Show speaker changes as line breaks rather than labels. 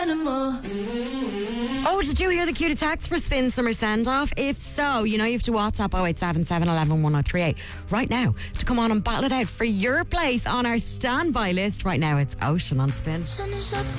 Oh, did you hear the cue to text for Spin Summer Send Off? If so, you know you have to WhatsApp 0877 11 1038 right now to come on and battle it out for your place on our standby list. Right now, it's Ocean on Spin.
Sun is up.